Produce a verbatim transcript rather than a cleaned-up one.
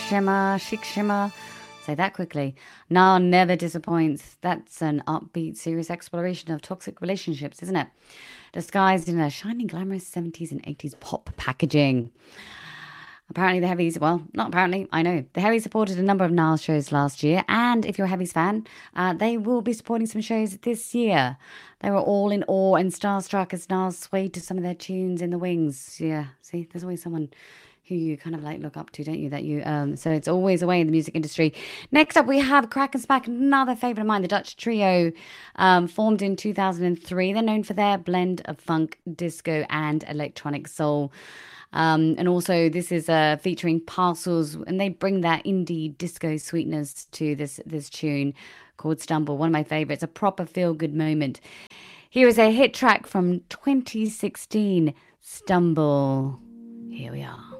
Shimmer, Chic Shimmer. Say that quickly. Now never disappoints. That's an upbeat, serious exploration of toxic relationships, isn't it? Disguised in a shiny, glamorous seventies and eighties pop packaging. Apparently, the Heavies, well, not apparently, I know. The Heavies supported a number of Niles shows last year, and if you're a Heavies fan, uh, they will be supporting some shows this year. They were all in awe and starstruck as Niles swayed to some of their tunes in the wings. Yeah, see, there's always someone who you kind of like look up to, don't you? That you, um, so it's always a way in the music industry. Next up, we have Crack and Spack, another favourite of mine, the Dutch trio, um, formed in two thousand three. They're known for their blend of funk, disco, and electronic soul. Um, and also, this is uh, featuring Parcels, and they bring that indie disco sweetness to this this tune called Stumble, one of my favourites, a proper feel-good moment. Here is a hit track from twenty sixteen, Stumble. Here we are.